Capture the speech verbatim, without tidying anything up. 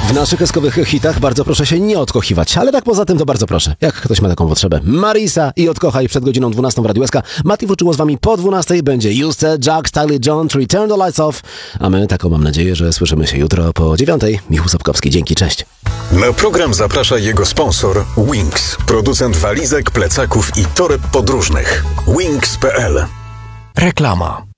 W naszych eskowych hitach bardzo proszę się nie odkochiwać, ale tak poza tym to bardzo proszę, jak ktoś ma taką potrzebę. Marisa i Odkochaj przed godziną dwunastą w Radiu S K. Mati wróciło z wami po dwunastej, będzie Juste, Jack, Styly John, Return the Lights Off, a my taką mam nadzieję, że słyszymy się jutro po dziewiątej. Michał Sapkowski, dzięki, cześć. Na program zaprasza jego sponsor Wings, producent walizek, plecaków i toreb podróżnych. Wings kropka p l. Reklama.